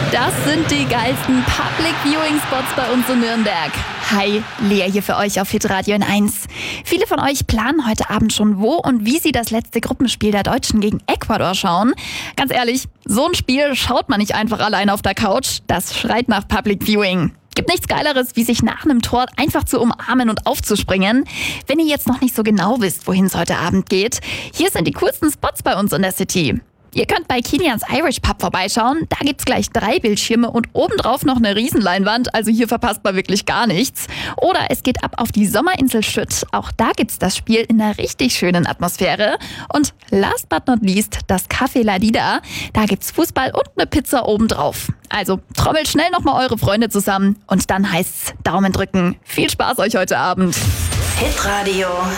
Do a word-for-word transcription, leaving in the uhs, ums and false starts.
Das sind die geilsten Public Viewing Spots bei uns in Nürnberg. Hi, Lea hier für euch auf Hitradio N eins. Viele von euch planen heute Abend schon, wo und wie sie das letzte Gruppenspiel der Deutschen gegen Ecuador schauen. Ganz ehrlich, so ein Spiel schaut man nicht einfach allein auf der Couch. Das schreit nach Public Viewing. Gibt nichts Geileres, wie sich nach einem Tor einfach zu umarmen und aufzuspringen. Wenn ihr jetzt noch nicht so genau wisst, wohin es heute Abend geht, hier sind die coolsten Spots bei uns in der City. Ihr könnt bei Kilians Irish Pub vorbeischauen. Da gibt's gleich drei Bildschirme und obendrauf noch eine Riesenleinwand. Also hier verpasst man wirklich gar nichts. Oder es geht ab auf die Sommerinsel Schütt. Auch da gibt's das Spiel in einer richtig schönen Atmosphäre. Und last but not least das Café La Dida. Da gibt's Fußball und eine Pizza obendrauf. Also trommelt schnell nochmal eure Freunde zusammen. Und dann heißt's Daumen drücken. Viel Spaß euch heute Abend. Hitradio